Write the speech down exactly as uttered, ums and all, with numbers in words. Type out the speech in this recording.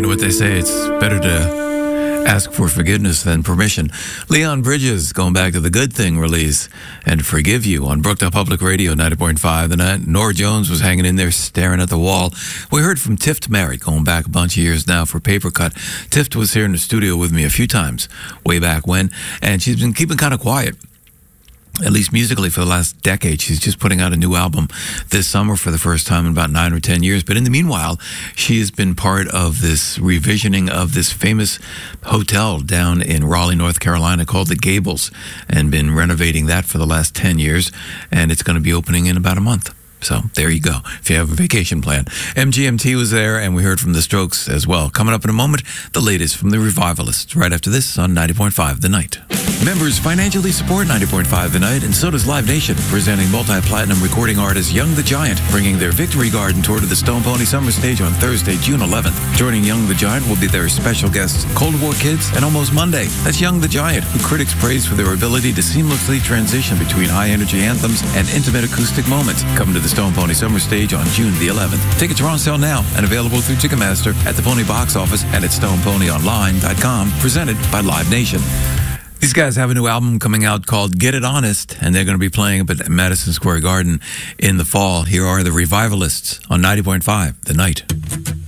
what they say. It's better to ask for forgiveness than permission. Leon Bridges going back to the Good Thing release and Forgive You on Brookdale Public Radio ninety point five. The night Norah Jones was hanging in there staring at the wall. We heard from Tift Merritt going back a bunch of years now for Paper Cut. Tift was here in the studio with me a few times way back when, and she's been keeping kind of quiet, at least musically, for the last decade. She's just putting out a new album this summer for the first time in about nine or ten years. But in the meanwhile, she has been part of this revisioning of this famous hotel down in Raleigh, North Carolina called the Gables, and been renovating that for the last ten years. And it's going to be opening in about a month. So there you go, if you have a vacation plan. M G M T was there, and we heard from the Strokes as well. Coming up in a moment, the latest from the Revivalists, right after this on ninety point five The Night. Members financially support ninety point five The Night, and so does Live Nation, presenting multi-platinum recording artist Young the Giant, bringing their Victory Garden tour to the Stone Pony Summer Stage on Thursday, June eleventh. Joining Young the Giant will be their special guests, Cold War Kids and Almost Monday. That's Young the Giant, who critics praise for their ability to seamlessly transition between high-energy anthems and intimate acoustic moments. Come to the Stone Pony Summer Stage on June the eleventh. Tickets are on sale now and available through Ticketmaster, at the Pony Box Office, and at stone pony online dot com, presented by Live Nation. These guys have a new album coming out called Get It Honest, and they're going to be playing up at Madison Square Garden in the fall. Here are the Revivalists on ninety point five The Night.